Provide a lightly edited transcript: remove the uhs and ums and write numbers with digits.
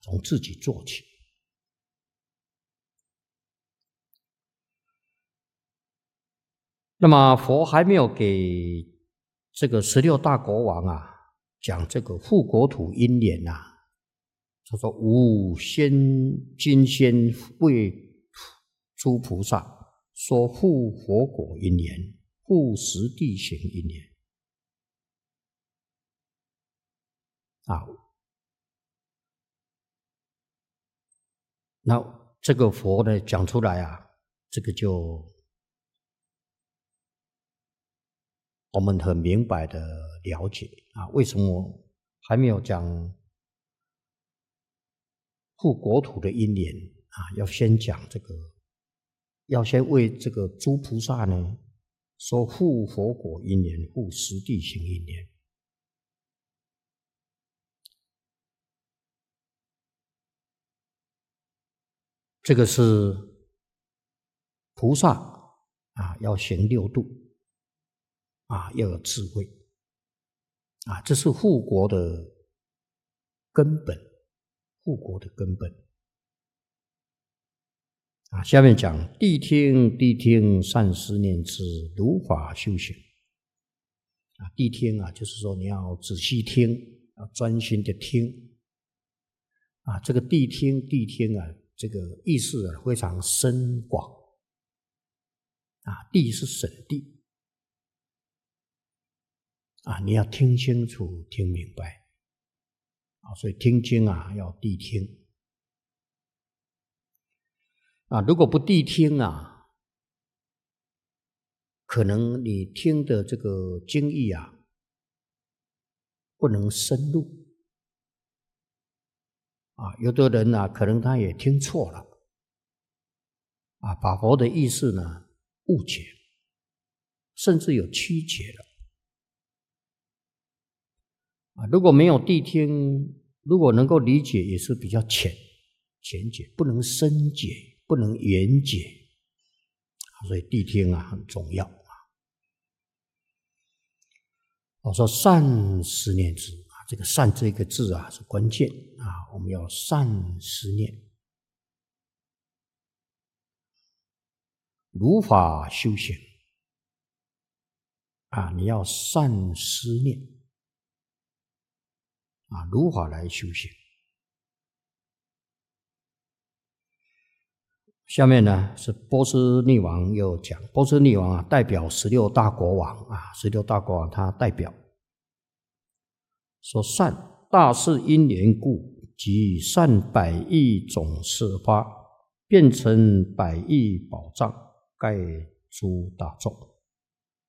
从自己做起。那么佛还没有给这个16大国王讲这个护国土因缘他说吾今先为诸菩萨说护佛果因缘，护实地行因缘那这个佛呢讲出来这个就我们很明白的了解为什么还没有讲护国土的因缘要先讲这个，要先为这个诸菩萨呢说护佛果因缘，护实地行因缘。这个是菩萨要行六度要有智慧这是护国的根本，护国的根本下面讲谛听善思念之，如法修行谛听就是说你要仔细听，要专心的听这个谛听这个意思非常深广谛是审谛你要听清楚听明白所以听经要谛听如果不谛听可能你听的这个经义不能深入有的人可能他也听错了把佛的意思呢误解，甚至有曲解了如果没有谛听，如果能够理解也是比较浅解，不能深解，不能圆解所以谛听很重要我说善思念之这个善这个字是关键我们要善思念，如法修行你要善思念如法来修行。下面呢是波斯匿王又讲，波斯匿王代表16大国王16大国王他代表说善大事因缘故，即善百亿种事发，变成百亿宝藏，盖诸大众